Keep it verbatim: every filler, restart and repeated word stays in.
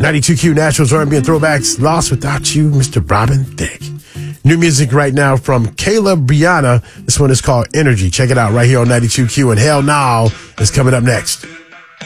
ninety-two Q Naturals, R and B and Throwbacks. Lost Without You, Mister Robin Thicke. New music right now from Kayla Brianna. This one is called Energy. Check it out right here on ninety-two Q. And Hell Now is coming up next.